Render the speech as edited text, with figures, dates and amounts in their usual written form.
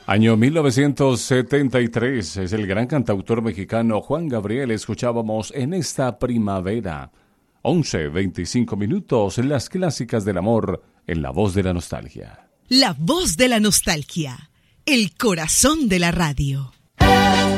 Año 1973, es el gran cantautor mexicano Juan Gabriel. Escuchábamos En esta primavera. 11:25 minutos, las clásicas del amor en La Voz de la Nostalgia. La Voz de la Nostalgia, el corazón de la radio.